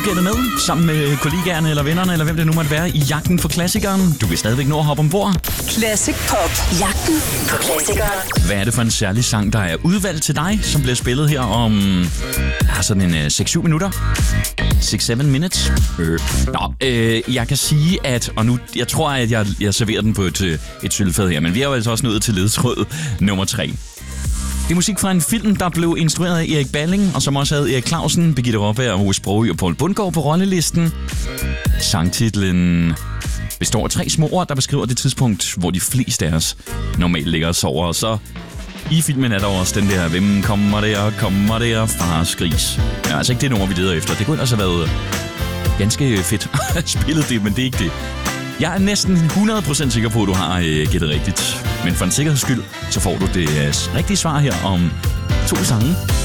gættet med, sammen med kollegaerne eller vennerne, eller hvem det nu måtte være, i jagten for klassikeren. Du kan stadigvæk nå at hoppe ombord. Classic Pop. Jagten på klassikeren. Hvad er det for en særlig sang, der er udvalgt til dig, som bliver spillet her om sådan en 6-7 minutter? 6-7 minutes. Jeg kan sige, at, og nu, jeg tror, at jeg serverer den på et sølvfad her, men vi er jo altså også nået til ledetråd nummer 3. Det er musik fra en film, der blev instrueret af Erik Balling, og som også havde Erik Clausen, Birgitte Raaberg, Ove Sprogøe og Poul Bundgaard på rollelisten. Sangtitlen består af 3 små ord, der beskriver det tidspunkt, hvor de fleste af os normalt ligger og sover. Og så i filmen er der også den der, hvem kommer der, fars gris. Ja, altså ikke det nummer, vi leder efter. Det kunne ellers have været ganske fedt at spille det, men det er ikke det. Jeg er næsten 100% sikker på, at du har gættet rigtigt. Men for en sikkerheds skyld, så får du det rigtige svar her om 2 sange.